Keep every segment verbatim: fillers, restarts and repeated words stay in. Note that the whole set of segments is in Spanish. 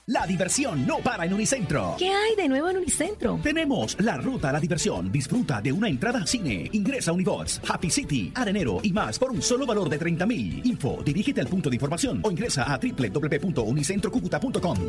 La diversión no para en Unicentro. ¿Qué hay de nuevo en Unicentro? Tenemos la ruta a la diversión. Disfruta de una entrada a cine. Ingresa a Unibox, Happy City, Arenero y más por un solo valor de treinta mil. Info, dirígete al punto de información o ingresa a doble u doble u doble u punto unicentro cúcuta punto com.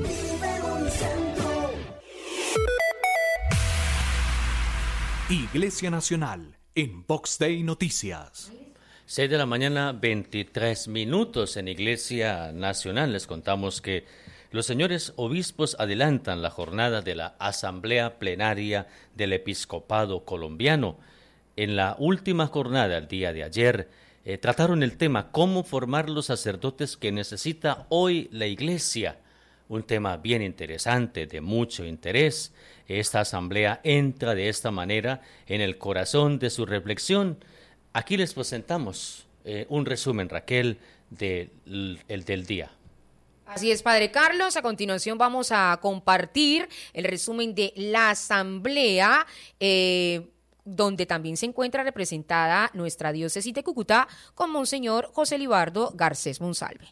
Iglesia Nacional en Vox Day Noticias. seis de la mañana, veintitrés minutos en Iglesia Nacional. Les contamos que los señores obispos adelantan la jornada de la Asamblea Plenaria del Episcopado Colombiano. En la última jornada, el día de ayer, eh, trataron el tema cómo formar los sacerdotes que necesita hoy la Iglesia. Un tema bien interesante, de mucho interés. Esta asamblea entra de esta manera en el corazón de su reflexión. Aquí les presentamos eh, un resumen, Raquel, de, el del día. Así es, Padre Carlos. A continuación vamos a compartir el resumen de la asamblea, eh, donde también se encuentra representada nuestra diócesis de Cúcuta con Monseñor José Libardo Garcés Monsalve.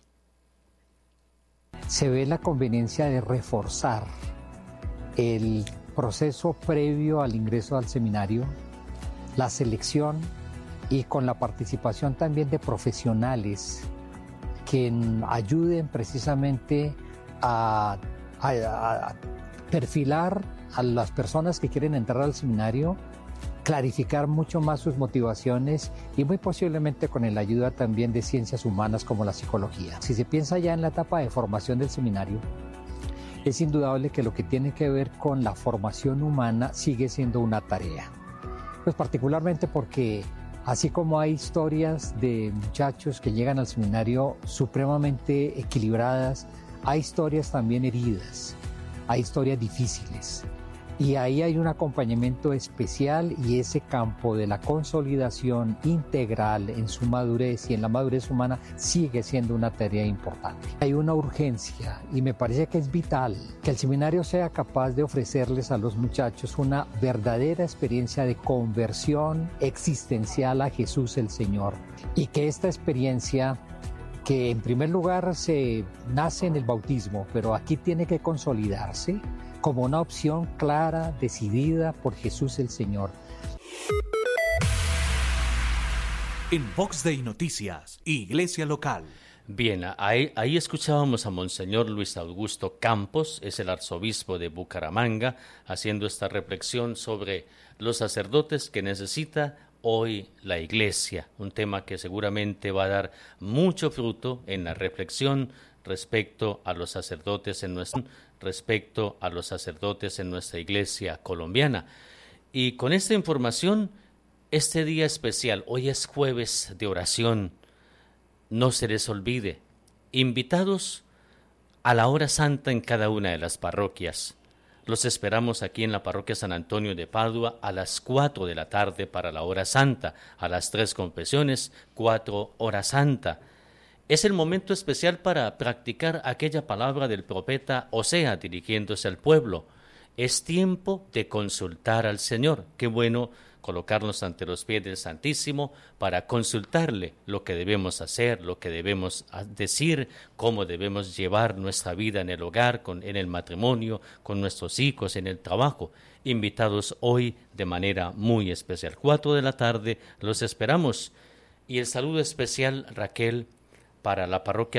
Se ve la conveniencia de reforzar el proceso previo al ingreso al seminario, la selección y con la participación también de profesionales que ayuden precisamente a, a, a perfilar a las personas que quieren entrar al seminario, clarificar mucho más sus motivaciones y muy posiblemente con la ayuda también de ciencias humanas como la psicología. Si se piensa ya en la etapa de formación del seminario, es indudable que lo que tiene que ver con la formación humana sigue siendo una tarea. Pues particularmente porque así como hay historias de muchachos que llegan al seminario supremamente equilibradas, hay historias también heridas, hay historias difíciles. Y ahí hay un acompañamiento especial y ese campo de la consolidación integral en su madurez y en la madurez humana sigue siendo una tarea importante. Hay una urgencia y me parece que es vital que el seminario sea capaz de ofrecerles a los muchachos una verdadera experiencia de conversión existencial a Jesús el Señor y que esta experiencia, que en primer lugar se nace en el bautismo, pero aquí tiene que consolidarse como una opción clara, decidida por Jesús el Señor. En Vox Day Noticias, Iglesia Local. Bien, ahí, ahí escuchábamos a Monseñor Luis Augusto Campos, es el arzobispo de Bucaramanga, haciendo esta reflexión sobre los sacerdotes que necesita hoy la Iglesia, un tema que seguramente va a dar mucho fruto en la reflexión respecto a los sacerdotes en nuestra respecto a los sacerdotes en nuestra Iglesia colombiana. Y con esta información, este día especial, hoy es jueves de oración, no se les olvide, invitados a la hora santa en cada una de las parroquias. Los esperamos aquí en la parroquia San Antonio de Padua a las cuatro de la tarde para la hora santa, a las tres confesiones, cuatro hora santa. Es el momento especial para practicar aquella palabra del profeta Osea dirigiéndose al pueblo. Es tiempo de consultar al Señor. Qué bueno colocarnos ante los pies del Santísimo para consultarle lo que debemos hacer, lo que debemos decir, cómo debemos llevar nuestra vida en el hogar, con, en el matrimonio, con nuestros hijos, en el trabajo. Invitados hoy de manera muy especial. Cuatro de la tarde los esperamos. Y el saludo especial, Raquel, para la parroquia